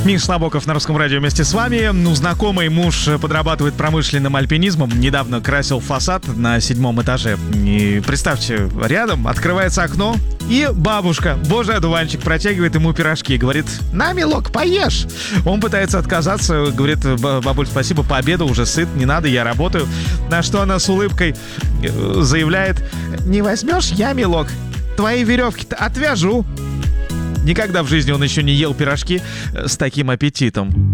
Миш Слабоков на Русском радио вместе с вами. Знакомый муж подрабатывает промышленным альпинизмом. Недавно красил фасад на 7 этаже. И представьте, рядом открывается окно, и бабушка, божий одуванчик, протягивает ему пирожки. Говорит: на, милок, поешь. Он пытается отказаться. Говорит: бабуль, спасибо, пообедал, уже сыт, не надо, я работаю. На что она с улыбкой заявляет: не возьмешь, я, милок, твои веревки-то отвяжу. Никогда в жизни он еще не ел пирожки с таким аппетитом.